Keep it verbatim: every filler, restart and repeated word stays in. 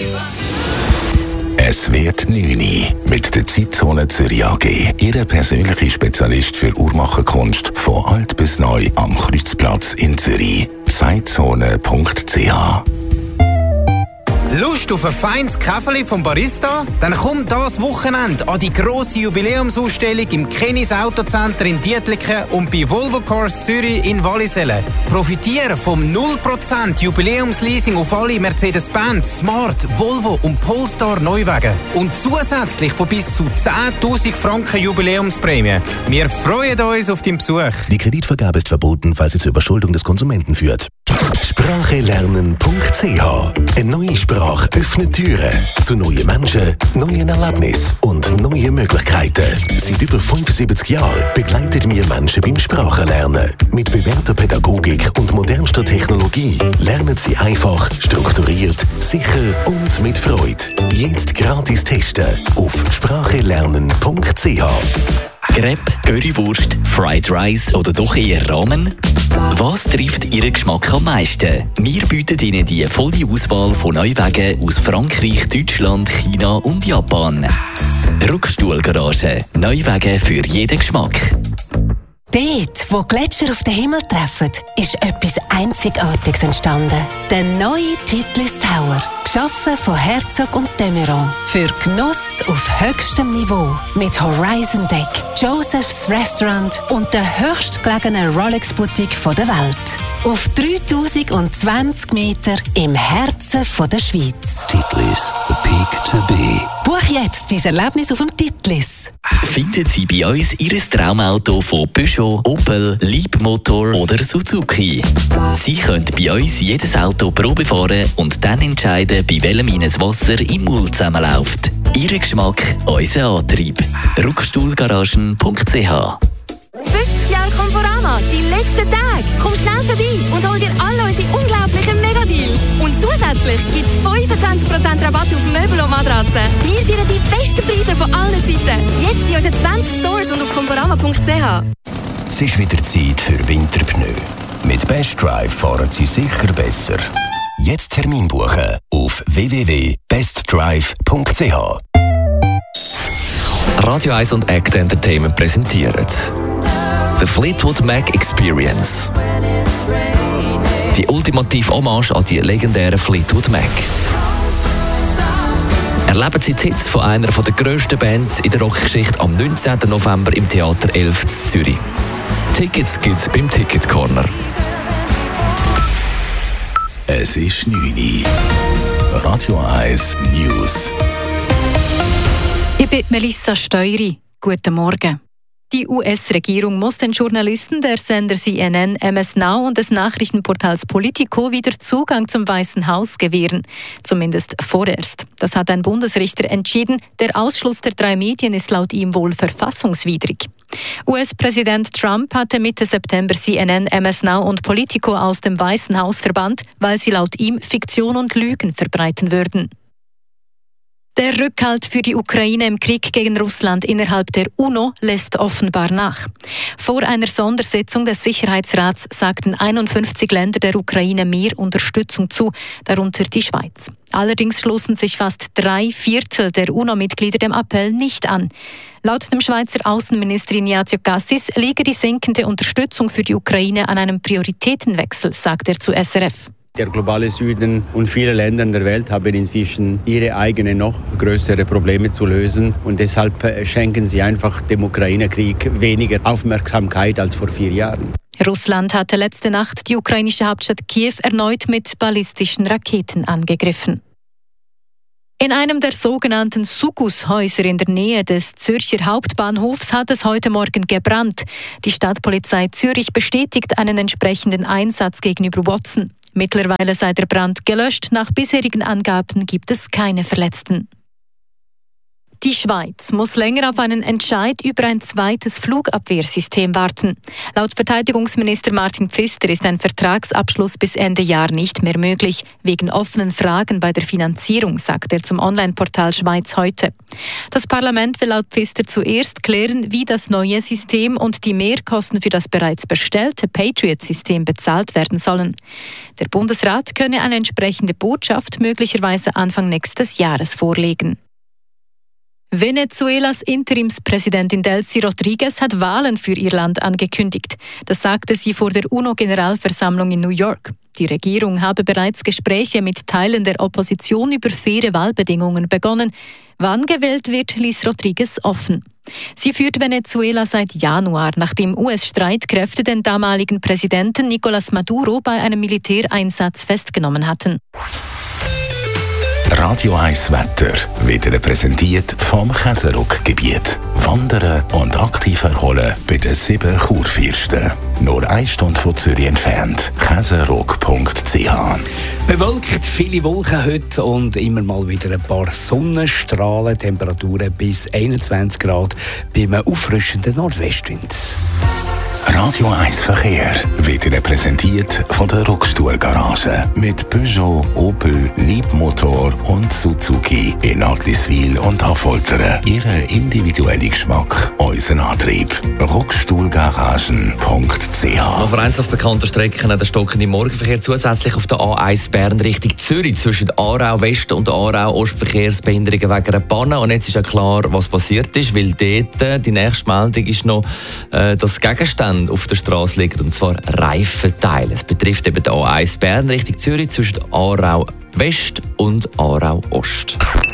Es wird neun Uhr mit der Zeitzone Zürich A G. Ihr persönlicher Spezialist für Uhrmacherkunst von alt bis neu am Kreuzplatz in Zürich. zeitzone punkt c h. Lust auf ein feines Käferli vom Barista? Dann komm das Wochenende an die grosse Jubiläumsausstellung im Kenis Autocenter in Dietliken und bei Volvo Cars Zürich in Wallisellen. Profitiere vom null Prozent Jubiläumsleasing auf alle Mercedes-Benz, Smart, Volvo und Polestar Neuwagen. Und zusätzlich von bis zu zehntausend Franken Jubiläumsprämie. Wir freuen uns auf den Besuch. Die Kreditvergabe ist verboten, falls sie zur Überschuldung des Konsumenten führt. Sprache lernen punkt c h. Eine neue Sprache öffnet Türen zu neuen Menschen, neuen Erlebnissen und neuen Möglichkeiten. Seit über fünfundsiebzig Jahren begleitet wir Menschen beim Sprachenlernen. Mit bewährter Pädagogik und modernster Technologie lernen sie einfach, strukturiert, sicher und mit Freude. Jetzt gratis testen auf sprache lernen punkt c h. Crepe, Currywurst, Fried Rice oder doch eher Ramen? Was trifft Ihren Geschmack am meisten? Wir bieten Ihnen die volle Auswahl von Neuwagen aus Frankreich, Deutschland, China und Japan. Rückstuhlgarage. Neuwagen für jeden Geschmack. Dort, wo Gletscher auf den Himmel treffen, ist etwas Einzigartiges entstanden. Der neue Titlis Tower. Geschaffen von Herzog und de Meuron. Für Genuss auf höchstem Niveau. Mit Horizon Deck, Joseph's Restaurant und der höchstgelegenen Rolex-Boutique der Welt. Auf dreitausendzwanzig Meter im Herzen der Schweiz. Titlis, the peak to be. Buch jetzt dein Erlebnis auf dem Titlis. Finden Sie bei uns Ihr Traumauto von Peugeot, Opel, Leapmotor oder Suzuki. Sie können bei uns jedes Auto Probe fahren und dann entscheiden, bei welchem Ihnen das Wasser im Mund zusammenläuft. Ihr Geschmack, unser Antrieb. Rückstuhlgaragen punkt c h. fünfzig Jahre Conforama, die letzten Tage. Komm schnell vorbei und hol dir alle unsere unglaublichen Megadeals. Und zusätzlich gibt es fünfundzwanzig Prozent Rabatt auf Möbel und Matratzen. Wir führen die besten Preise von allen Zeiten. Jetzt in unseren zwanzig Stores und auf conforama punkt c h. Es ist wieder Zeit für Winterpneu. Mit Best Drive fahren Sie sicher besser. Jetzt Termin buchen auf w w w punkt best drive punkt c h. Radio eins und Act Entertainment präsentieren The Fleetwood Mac Experience. Die ultimative Hommage an die legendären Fleetwood Mac. Erleben Sie die Hits von einer der grössten Bands in der Rockgeschichte am neunzehnten November im Theater elf in Zürich. Tickets gibt's beim Ticket Corner. Es ist neun Uhr. Radio eins News. Ich bin Melissa Steury. Guten Morgen. Die U S-Regierung muss den Journalisten der Sender C N N, M S Now und des Nachrichtenportals Politico wieder Zugang zum Weißen Haus gewähren. Zumindest vorerst. Das hat ein Bundesrichter entschieden. Der Ausschluss der drei Medien ist laut ihm wohl verfassungswidrig. U S-Präsident Trump hatte Mitte September C N N, M S Now und Politico aus dem Weißen Haus verbannt, weil sie laut ihm Fiktion und Lügen verbreiten würden. Der Rückhalt für die Ukraine im Krieg gegen Russland innerhalb der UNO lässt offenbar nach. Vor einer Sondersitzung des Sicherheitsrats sagten einundfünfzig Länder der Ukraine mehr Unterstützung zu, darunter die Schweiz. Allerdings schlossen sich fast drei Viertel der UNO-Mitglieder dem Appell nicht an. Laut dem Schweizer Außenminister Ignazio Cassis liege die sinkende Unterstützung für die Ukraine an einem Prioritätenwechsel, sagt er zu S R F. Der globale Süden und viele Länder der Welt haben inzwischen ihre eigenen noch größere Probleme zu lösen. Und deshalb schenken sie einfach dem Ukraine-Krieg weniger Aufmerksamkeit als vor vier Jahren. Russland hatte letzte Nacht die ukrainische Hauptstadt Kiew erneut mit ballistischen Raketen angegriffen. In einem der sogenannten Sucus-Häuser in der Nähe des Zürcher Hauptbahnhofs hat es heute Morgen gebrannt. Die Stadtpolizei Zürich bestätigt einen entsprechenden Einsatz gegenüber Watson. Mittlerweile sei der Brand gelöscht. Nach bisherigen Angaben gibt es keine Verletzten. Die Schweiz muss länger auf einen Entscheid über ein zweites Flugabwehrsystem warten. Laut Verteidigungsminister Martin Pfister ist ein Vertragsabschluss bis Ende Jahr nicht mehr möglich, wegen offenen Fragen bei der Finanzierung, sagt er zum Online-Portal Schweiz heute. Das Parlament will laut Pfister zuerst klären, wie das neue System und die Mehrkosten für das bereits bestellte Patriot-System bezahlt werden sollen. Der Bundesrat könne eine entsprechende Botschaft möglicherweise Anfang nächstes Jahres vorlegen. Venezuelas Interimspräsidentin Delcy Rodriguez hat Wahlen für ihr Land angekündigt. Das sagte sie vor der UNO-Generalversammlung in New York. Die Regierung habe bereits Gespräche mit Teilen der Opposition über faire Wahlbedingungen begonnen. Wann gewählt wird, ließ Rodriguez offen. Sie führt Venezuela seit Januar, nachdem U S-Streitkräfte den damaligen Präsidenten Nicolás Maduro bei einem Militäreinsatz festgenommen hatten. Radio eins Wetter wird Ihnen präsentiert vom Käseruck-Gebiet. Wandern und aktiv erholen bei den sieben Kurfürsten. Nur eine Stunde von Zürich entfernt. käseruck punkt c h. Bewölkt, viele Wolken heute und immer mal wieder ein paar Sonnenstrahlen. Temperaturen bis einundzwanzig Grad bei einem auffrischenden Nordwestwind. Radio eins Verkehr wird Ihnen präsentiert von der Ruckstuhlgarage. Mit Peugeot, Opel, Liebmotor und Suzuki in Agliswil und Affoltern. Ihren individuellen Geschmack, unseren Antrieb. ruckstuhlgaragen punkt c h. Noch vereinzelt auf bekannten Strecken der stockende Morgenverkehr zusätzlich auf der A eins Bern Richtung Zürich zwischen Aarau West und Aarau Ostverkehrsbehinderungen wegen einer Panne. Und jetzt ist ja klar, was passiert ist, weil dort die nächste Meldung ist noch, äh, dass Gegenstände auf der Straße liegen, und zwar Reifenteile. Es betrifft eben die A eins Bern Richtung Zürich zwischen Aarau West und Aarau Ost.